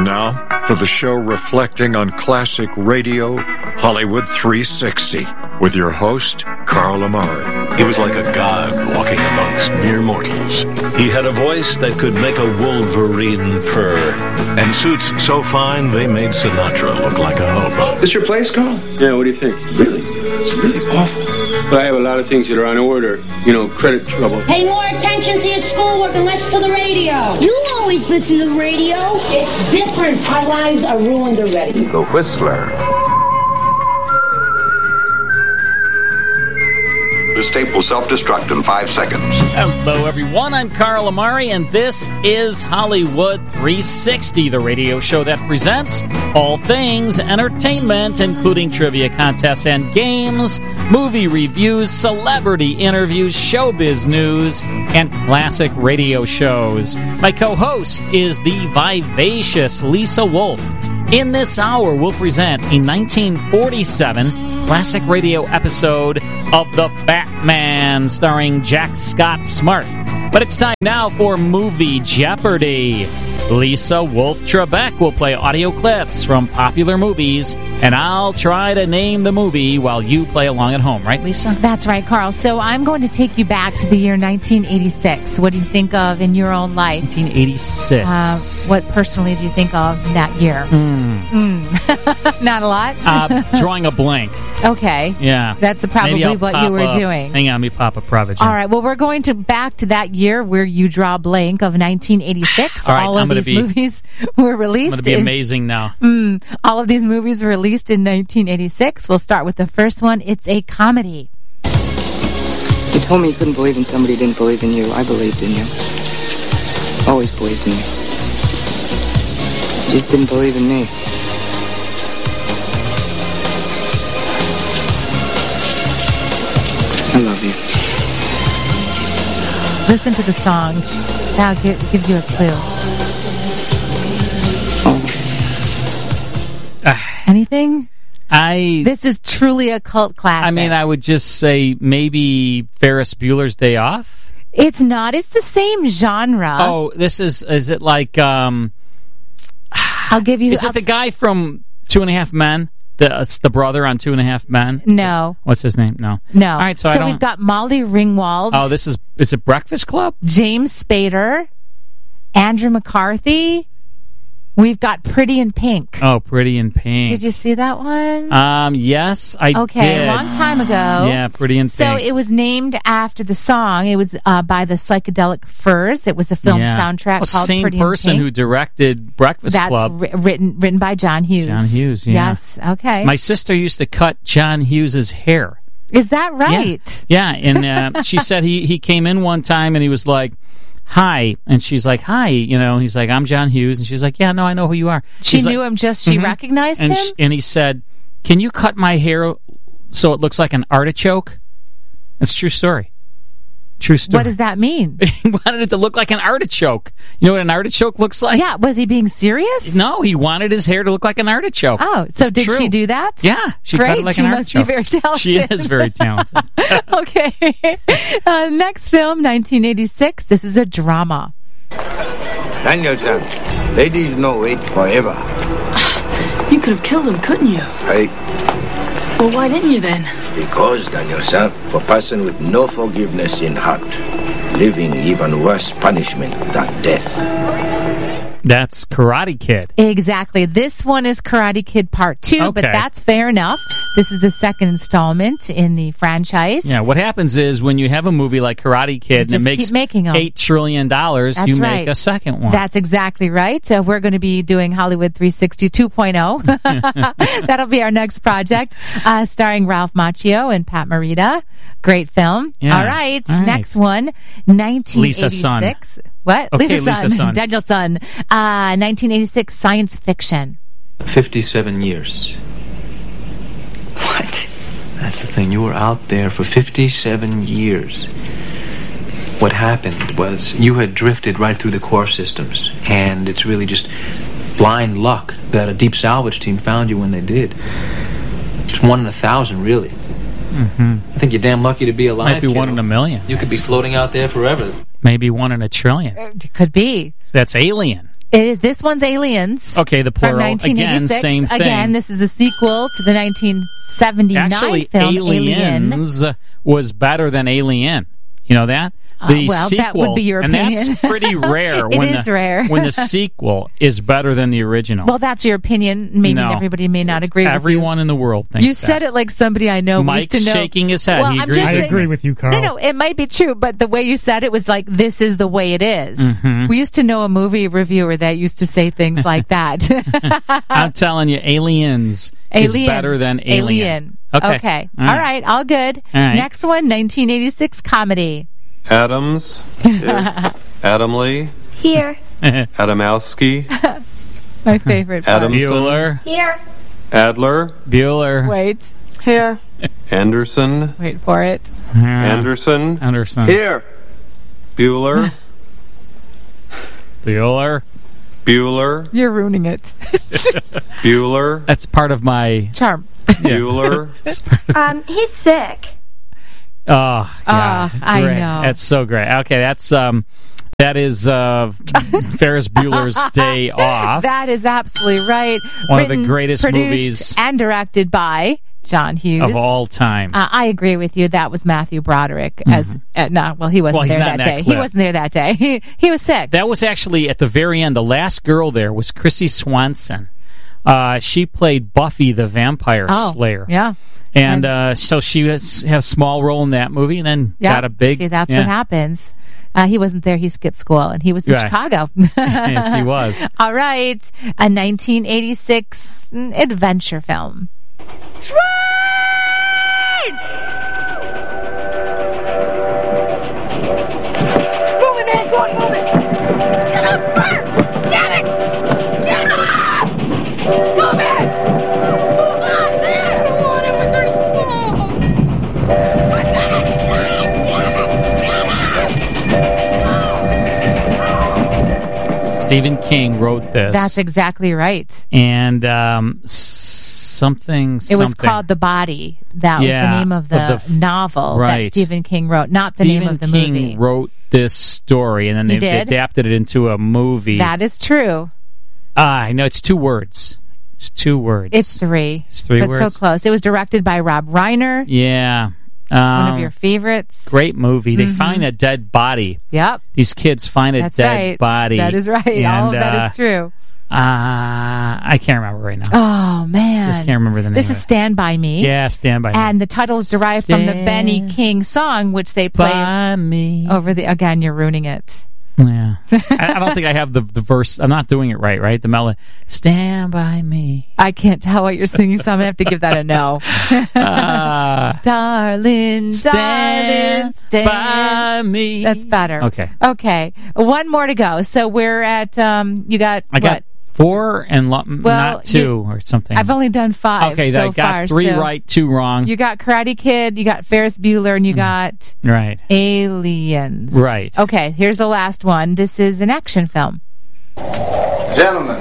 And now, for the show reflecting on classic radio, Hollywood 360, with your host, Carl Amari. He was like a god walking amongst mere mortals. He had a voice that could make a wolverine purr, and suits so fine they made Sinatra look like a hobo. This your place, Carl? Yeah, what do you think? Really? It's really awful. But I have a lot of things that are on order. You know, credit trouble. Pay more attention to your schoolwork and less to the radio. You always listen to the radio. It's different. Our lives are ruined already. The Whistler. This tape will self-destruct in 5 seconds. Hello, everyone. I'm Carl Amari, and this is Hollywood 360, the radio show that presents all things entertainment, including trivia contests and games, movie reviews, celebrity interviews, showbiz news, and classic radio shows. My co-host is the vivacious Lisa Wolf. In this hour, we'll present a 1947 classic radio episode of The Fat Man, starring Jack Scott Smart. But it's time now for Movie Jeopardy! Lisa Wolf Trebek will play audio clips from popular movies, and I'll try to name the movie while you play along at home. Right, Lisa? That's right, Carl. So I'm going to take you back to the year 1986. What do you think of in your own life? 1986. What personally do you think of that year? Not a lot? Drawing a blank. Okay. Yeah. That's probably what you were doing. Hang on, let me pop a Provigen. All right. Well, we're going back to that year where you draw a blank of 1986. All right, all of these movies were released. I'm going to be amazing now. All of these movies were released in 1986. We'll start with the first one. It's a comedy. You told me you couldn't believe in somebody who didn't believe in you. I believed in you. Always believed in you. You just didn't believe in me. I love you. Listen to the song. That'll give you a clue. Anything? This is truly a cult classic. I mean, I would just say maybe Ferris Bueller's Day Off? It's not. It's the same genre. Oh, is it like, I'll give you... Is it the guy from 2.5 Men? It's the brother on 2.5 Men? No. What's his name? No. No. All right, so we've got Molly Ringwald. Oh, is it Breakfast Club? James Spader. Andrew McCarthy. We've got Pretty in Pink. Oh, Pretty in Pink. Did you see that one? Yes, I did. Okay, a long time ago. Yeah, Pretty in Pink. So it was named after the song. It was by the Psychedelic Furs. It was a film soundtrack called Pretty in Pink. Same person who directed Breakfast Club. That's written by John Hughes. John Hughes, yeah. Yes, okay. My sister used to cut John Hughes' hair. Is that right? Yeah, and she said he came in one time and he was like, hi, and she's like, hi, he's like, I'm John Hughes, and she's like, yeah, no, I know who you are. She knew him, she recognized him? And he said, can you cut my hair so it looks like an artichoke? That's a true story. True story. What does that mean? He wanted it to look like an artichoke. You know what an artichoke looks like? Yeah, was he being serious? No, he wanted his hair to look like an artichoke. Oh, so did she do that? Yeah, she cut it like an artichoke. She must be very talented. She is very talented. Okay. Next film, 1986. This is a drama. Daniel-san, ladies no wait forever. You could have killed him, couldn't you? Well, why didn't you then? Because, Daniel-san, for person with no forgiveness in heart, living even worse punishment than death. That's Karate Kid. Exactly. This one is Karate Kid Part 2, but that's fair enough. This is the second installment in the franchise. Yeah, what happens is when you have a movie like Karate Kid and it makes $8 trillion, you make a second one. That's exactly right. So we're going to be doing Hollywood 360 2.0. That'll be our next project, starring Ralph Macchio and Pat Morita. Great film. Yeah. All right. Next one, 1986. Lisa Sun. What? Okay, Lisa Sun. Daniel Sun. 1986 science fiction. 57 years. What? That's the thing. You were out there for 57 years. What happened was you had drifted right through the core systems, and it's really just blind luck that a deep salvage team found you when they did. It's 1 in 1,000, really. Mm-hmm. I think you're damn lucky to be alive. Might be 1 in a million. You could be floating out there forever. Maybe 1 in a trillion. It could be. That's Alien. It is. This one's Aliens. Okay, the plural. From 1986. Again, same thing. Again, this is the sequel to the 1979 Actually, film Aliens was better than Alien. You know that? The well, sequel, that would be your opinion. And that's pretty rare. Rare. When the sequel is better than the original. Well, that's your opinion. Maybe everybody may not agree with you. Everyone in the world thinks you said it like somebody I know. Mike's shaking his head. Well, he agrees. I agree with you, Carl. No, it might be true, but the way you said it was like, this is the way it is. Mm-hmm. We used to know a movie reviewer that used to say things like that. I'm telling you, Aliens is better than Alien. Okay. All right. All good. All right. Next one, 1986 comedy. Adams. Here. Adam Lee. Here. Adamowski. My favorite part. Adamson. Bueller. Here. Adler. Bueller. Wait. Here. Anderson. Wait for it. Anderson. Here. Bueller. Bueller. Bueller. You're ruining it. Bueller. That's part of my charm. Bueller. He's sick. Oh, God. I Great. know. That's so great. Okay, that is Ferris Bueller's Day Off. That is absolutely right. One of the greatest produced, movies and directed by John Hughes of all time. I agree with you. That was Matthew Broderick. He wasn't he's there not that in that day. clip. He wasn't there that day. He was sick. That was actually at the very end. The last girl there was Chrissy Swanson. She played Buffy the Vampire Slayer. Yeah. And so she had a small role in that movie, and then got a big... See, that's what happens. He wasn't there. He skipped school, and he was in Chicago. Yes, he was. All right. A 1986 adventure film. Train! Move it, man. Go on, move it. Get up first! Damn it! Get up! Move it! Move on, man! I don't want it. We're 32. Stephen King wrote this. That's exactly right. And something. It was called The Body. That was the name of the novel that Stephen King wrote, not the name of the movie. Stephen King wrote this story, and then they adapted it into a movie. That is true. I know, it's 2 words. It's 2 words. It's 3. It's 3 words. But so close. It was directed by Rob Reiner. Yeah. One of your favorites. Great movie. They find a dead body. Yep. These kids find a dead body. That is right. And, all of that is true. I can't remember right now. Oh, man. I just can't remember the name. This is Stand By Me. Yeah, Stand By Me. And the title is derived from the Benny King song, which they played over the... Again, you're ruining it. Yeah. I don't think I have the verse. I'm not doing it right? The melody. Stand by me. I can't tell what you're singing, so I'm going to have to give that a no. Darling, stand by me. That's better. Okay. One more to go. So we're at, you got, I got 4 and not 2 or something. I've only done 5 Okay, so I got far, 3 right, 2 wrong. You got Karate Kid, you got Ferris Bueller, and you got Aliens. Right. Okay, here's the last one. This is an action film. Gentlemen,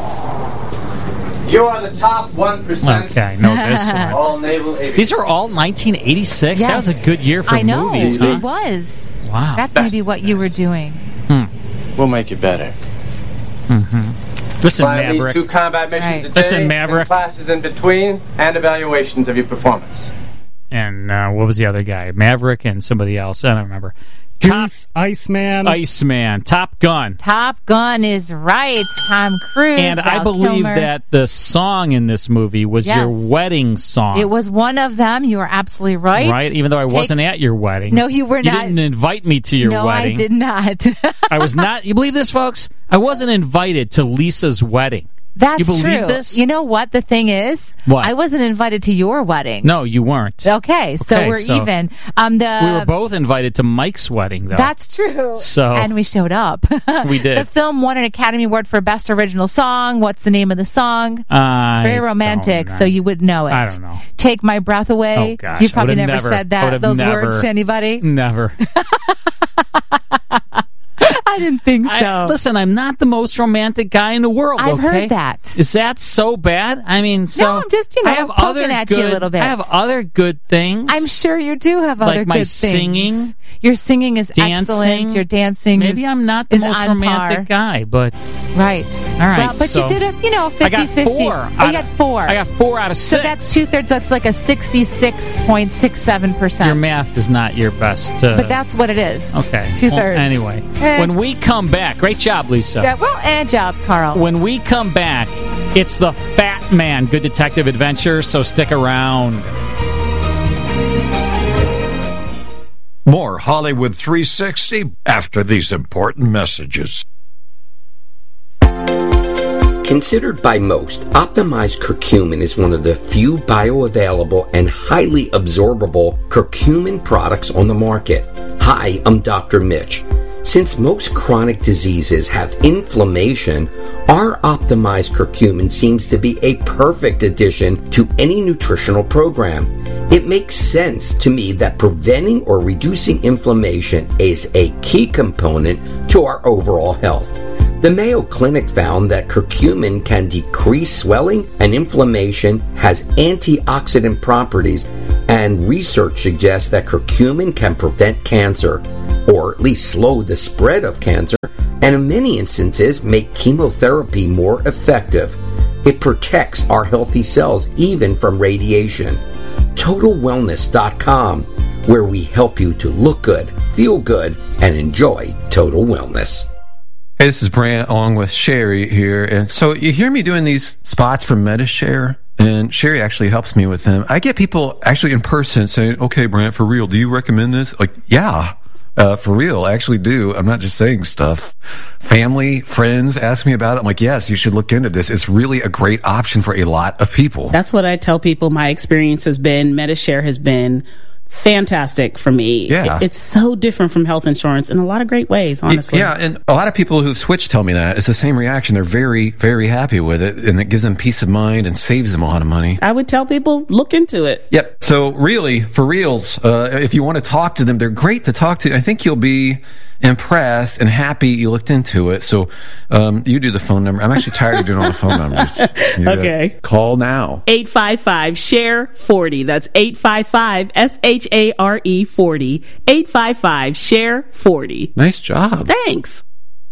you are the top 1%. Okay, I know this one. All naval aviation. These are all 1986? Yes. That was a good year for movies, huh? It was. Wow. That's maybe what you were doing. We'll make it better. Listen, Fly Maverick. these 2 combat missions a day. Listen, Maverick. And classes in between and evaluations of your performance. And what was the other guy? Maverick and somebody else. I don't remember. Goose, Iceman. Top Gun. Top Gun is right. Tom Cruise. And Val I believe Kilmer. that the song in this movie was your wedding song. It was one of them. You are absolutely right. Right? Even though I wasn't at your wedding. No, you were not. You didn't invite me to your wedding. No, I did not. I was not. You believe this, folks? I wasn't invited to Lisa's wedding. That's you believe true. This? You know what the thing is? What? I wasn't invited to your wedding. No, you weren't. Okay, so we're even. We were both invited to Mike's wedding, though. That's true. So and we showed up. We did. The film won an Academy Award for Best Original Song. What's the name of the song? It's very romantic, so you would know it. I don't know. Take My Breath Away. Oh gosh, You probably never said those words to anybody. Never. I didn't think so. Listen, I'm not the most romantic guy in the world. I've okay? heard that. Is that so bad? I mean, so no, I'm just I have poking at you a little bit. I have other good things. I'm sure you do have other good things. Like my singing. Your singing is excellent. Your dancing Maybe I'm not the most romantic guy, but... Right. All right. Well, but you did it, 50-50. I got 4. You got 4. I got 4 out of 6. So that's 2/3. That's like a 66.67%. Your math is not your best. But that's what it is. Okay. 2/3. Well, anyway, when we come back, great job, Lisa. Yeah, well, and job, Carl. When we come back, it's the Fat Man Good Detective Adventure, so stick around. More Hollywood 360 after these important messages. Considered by most, optimized curcumin is one of the few bioavailable and highly absorbable curcumin products on the market. Hi, I'm Dr. Mitch. Since most chronic diseases have inflammation, our optimized curcumin seems to be a perfect addition to any nutritional program. It makes sense to me that preventing or reducing inflammation is a key component to our overall health. The Mayo Clinic found that curcumin can decrease swelling and inflammation, has antioxidant properties, and research suggests that curcumin can prevent cancer, or at least slow the spread of cancer, and in many instances make chemotherapy more effective. It protects our healthy cells even from radiation. TotalWellness.com, where we help you to look good, feel good, and enjoy total wellness. Hey, this is Brant along with Sherry here. And so you hear me doing these spots for MediShare, and Sherry actually helps me with them. I get people actually in person saying, okay, Brant, for real, do you recommend this? Like, yeah, for real, I actually do. I'm not just saying stuff. Family, friends ask me about it. I'm like, yes, you should look into this. It's really a great option for a lot of people. That's what I tell people my experience has been. MediShare has been fantastic for me. Yeah. It's so different from health insurance in a lot of great ways, honestly. Yeah, and a lot of people who've switched tell me that. It's the same reaction. They're very, very happy with it, and it gives them peace of mind and saves them a lot of money. I would tell people, look into it. Yep. So really, for reals, if you want to talk to them, they're great to talk to. I think you'll be impressed and happy you looked into it. So you do the phone number. I'm actually tired of doing all the phone numbers. Okay. Call now. 855-SHARE-40. That's 855-SHARE-40. 855-SHARE-40. Nice job. Thanks.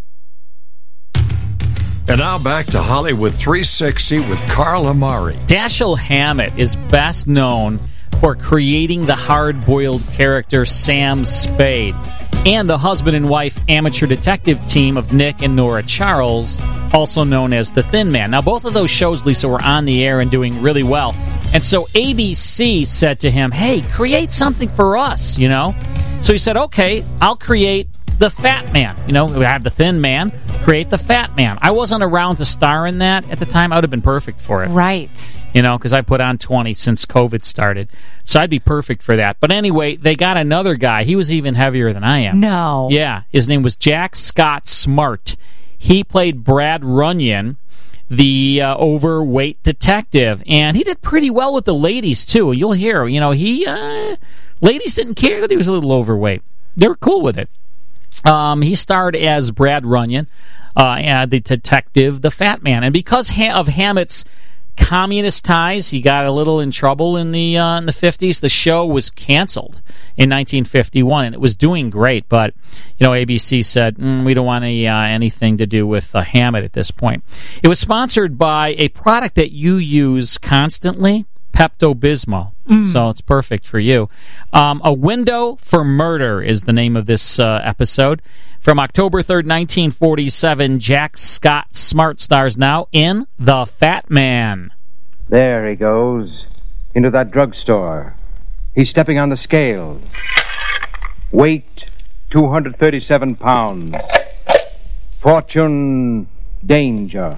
And now back to Hollywood 360 with Carl Amari. Dashiell Hammett is best known for creating the hard-boiled character Sam Spade and the husband and wife amateur detective team of Nick and Nora Charles, also known as The Thin Man. Now, both of those shows, Lisa, were on the air and doing really well. And so ABC said to him, hey, create something for us, you know? So he said, okay, I'll create The Fat Man. You know, we have The Thin Man, create The Fat Man. I wasn't around to star in that at the time. I would have been perfect for it. Right. You know, because I put on 20 since COVID started. So I'd be perfect for that. But anyway, they got another guy. He was even heavier than I am. No. Yeah. His name was Jack Scott Smart. He played Brad Runyon, the overweight detective. And he did pretty well with the ladies, too. You'll hear, you know, ladies didn't care that he was a little overweight. They were cool with it. He starred as Brad Runyon, the detective, the Fat Man. And because of Hammett's communist ties, he got a little in trouble in the 50s. The show was canceled in 1951, and it was doing great. But you know, ABC said we don't want anything to do with Hammett at this point. It was sponsored by a product that you use constantly, Pepto-Bismol. So it's perfect for you. A Window for Murder is the name of this episode. From October 3rd, 1947, Jack Scott Smart stars now in The Fat Man. There he goes, into that drugstore. He's stepping on the scales. Weight, 237 pounds. Fortune, danger.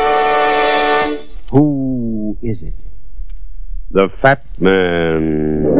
Who is it? The Fat Man.